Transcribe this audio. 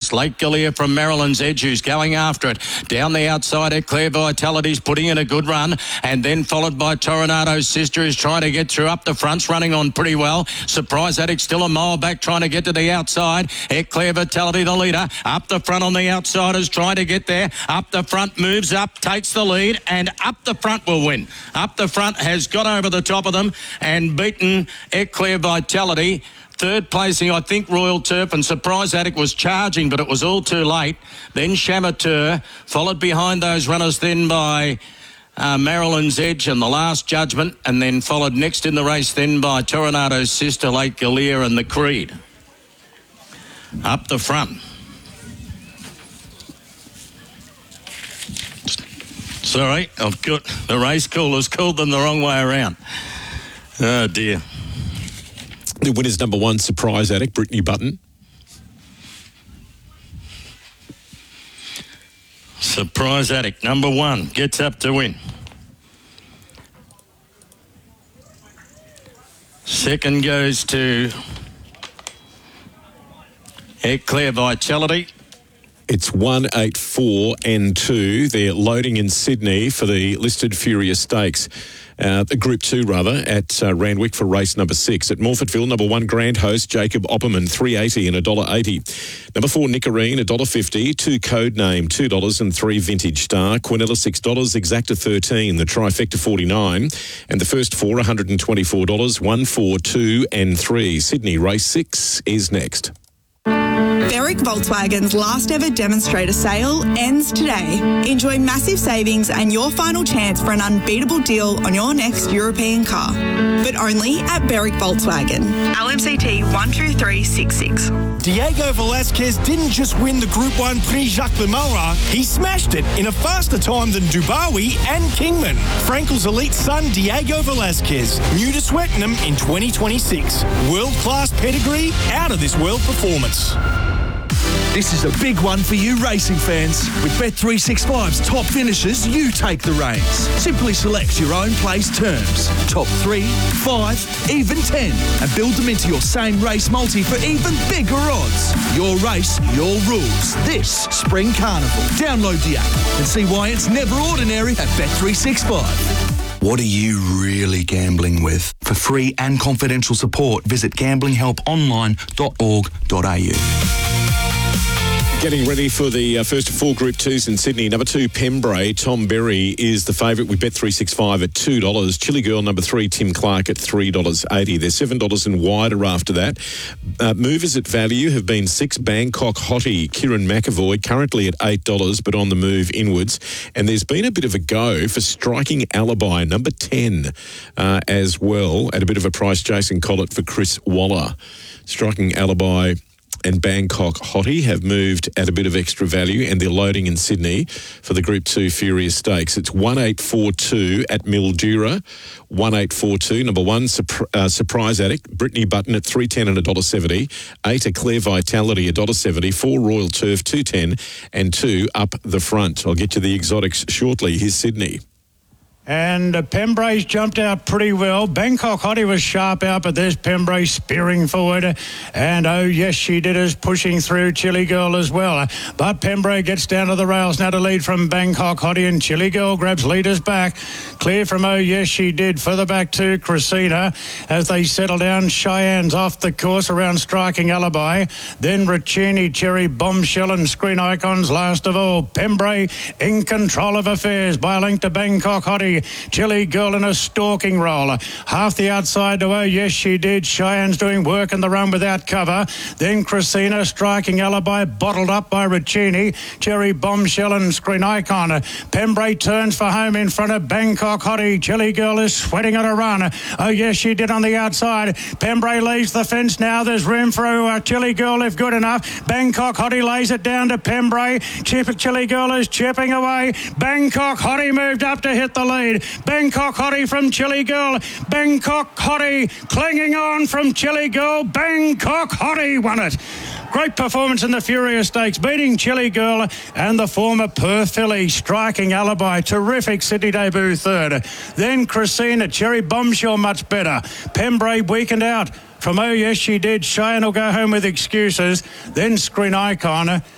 first. Lake Gallia from Maryland's Edge, who's going after it. Down the outside, Eclair Vitality's putting in a good run, and then followed by Tornado's Sister, who's trying to get through. Up the front's running on pretty well. Surprise Addict still a mile back, trying to get to the outside. Eclair Vitality, the leader. Up the front on the outsiders, trying to get there. Up the front, moves up, takes the lead, and Up the Front will win. Up the Front has got over the top of them and beaten Eclair Vitality. Third placing, I think, Royal Turf, and Surprise Addict was charging, but it was all too late. Then Chamateur, followed behind those runners then by Maryland's Edge and The Last Judgment, and then followed next in the race then by Tornado's Sister, Lake Gallia and the Creed. Up the Front. Sorry, I've got the race callers called them the wrong way around. Oh, dear. The winner's number 1, Surprise Addict, Brittany Button. Surprise Addict, number 1, gets up to win. Second goes to Eclair Vitality. It's 1, 8, 4 and 2. They're loading in Sydney for the listed Furious Stakes. The Group 2, rather, at Randwick for race number 6. At Morfettville, number 1, Grand Host, Jacob Opperman, $3.80 and $1.80. Number 4, Nickarine, $1.50. 2, Code Name, $2 and 3, Vintage Star. Quinella, $6. Exacta, $13. The Trifecta, $49. And the first 4, $124. 1, 4, 2 and 3. Sydney, race 6 is next. Berwick Volkswagen's last ever demonstrator sale ends today. Enjoy massive savings and your final chance for an unbeatable deal on your next European car. But only at Berwick Volkswagen. LMCT 12366. Diego Velasquez didn't just win the Group 1 Prix Jacques Le Marat, he smashed it in a faster time than Dubawi and Kingman. Frankel's elite son, Diego Velasquez, new to Swettenham in 2026. World-class pedigree, out of this world performance. This is a big one for you racing fans. With Bet365's top finishes, you take the reins. Simply select your own place terms. Top 3, 5, even 10. And build them into your same race multi for even bigger odds. Your race, your rules. This Spring Carnival. Download the app and see why it's never ordinary at Bet365. What are you really gambling with? For free and confidential support, visit gamblinghelponline.org.au. Getting ready for the first of 4 Group 2s in Sydney. Number 2, Pembrey. Tom Berry is the favourite with Bet365 at $2. Chili Girl, number 3, Tim Clark at $3.80. They're $7 and wider after that. Movers at value have been 6, Bangkok Hottie, Kieran McAvoy, currently at $8, but on the move inwards. And there's been a bit of a go for Striking Alibi, number 10, as well, at a bit of a price. Jason Collett for Chris Waller. Striking Alibi and Bangkok Hottie have moved at a bit of extra value, and they're loading in Sydney for the Group 2 Furious Stakes. It's 1842 at Mildura. 1842, number 1, Surprise Addict, Brittany Button at $3.10 and $1.70. 8, Eclair Vitality, $1.70. 4, Royal Turf, $2.10, and 2, Up the Front. I'll get to the exotics shortly. Here's Sydney. And Pembrey's jumped out pretty well. Bangkok Hottie was sharp out, but there's Pembrey spearing forward. And oh, yes, she did, is pushing through Chili Girl as well. But Pembrey gets down to the rails now to lead from Bangkok Hottie, and Chili Girl grabs leaders back. Clear from oh, yes, she did. Further back to Christina as they settle down. Cheyenne's off the course around Striking Alibi. Then Riccini, Cherry Bombshell and Screen Icons last of all. Pembrey in control of affairs by a length to Bangkok Hottie. Chili Girl in a stalking roll. Half the outside to oh, yes, she did. Cheyenne's doing work in the run without cover. Then Christina, Striking Alibi, bottled up by Riccini. Cherry Bombshell and Screen Icon. Pembrey turns for home in front of Bangkok Hottie. Chili Girl is sweating at a run. Oh, yes, she did on the outside. Pembrey leaves the fence now. There's room for Chili Girl if good enough. Bangkok Hottie lays it down to Pembrey. Chili Girl is chipping away. Bangkok Hottie moved up to hit the lead. Bangkok Hottie from Chili Girl. Bangkok Hottie clinging on from Chili Girl. Bangkok Hottie won it. Great performance in the Furious Stakes, beating Chili Girl and the former Perth filly, Striking Alibi. Terrific Sydney debut third. Then Christina, Cherry Bombshell much better. Pembrey weakened out from oh, yes, she did. Cheyenne will go home with excuses. Then Screen Icon.